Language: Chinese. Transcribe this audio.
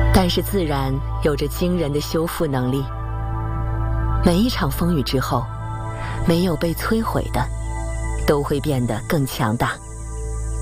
但是自然有着惊人的修复能力。每一场风雨之后，没有被摧毁的，都会变得更强大。